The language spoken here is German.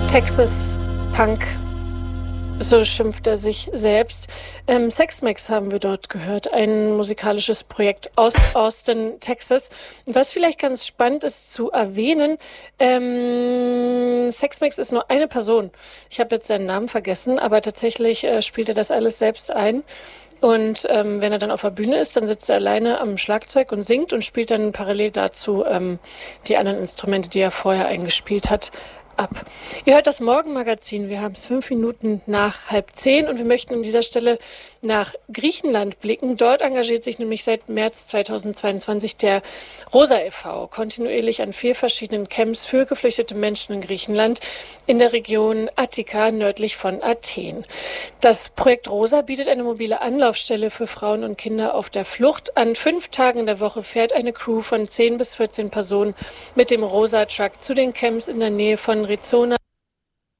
Texas Punk, so schimpft er sich selbst. Sex-Mex haben wir dort gehört, ein musikalisches Projekt aus Austin, Texas. Was vielleicht ganz spannend ist zu erwähnen, Sex-Mex ist nur eine Person. Ich habe jetzt seinen Namen vergessen, aber tatsächlich spielt er das alles selbst ein. Und wenn er dann auf der Bühne ist, dann sitzt er alleine am Schlagzeug und singt und spielt dann parallel dazu die anderen Instrumente, die er vorher eingespielt hat, ab. Ihr hört das Morgenmagazin. Wir haben es 5 Minuten nach 9:30 und wir möchten an dieser Stelle nach Griechenland blicken. Dort engagiert sich nämlich seit März 2022 der Rosa e.V. kontinuierlich an 4 verschiedenen Camps für geflüchtete Menschen in Griechenland in der Region Attika nördlich von Athen. Das Projekt Rosa bietet eine mobile Anlaufstelle für Frauen und Kinder auf der Flucht. An 5 Tagen in der Woche fährt eine Crew von 10 bis 14 Personen mit dem Rosa Truck zu den Camps in der Nähe von Rizona,